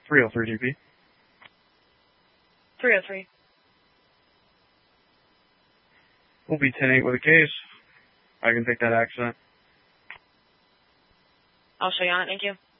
303 DP. 303. We'll be 10-8 with a case. I can take that accident. I'll show you on it, thank you.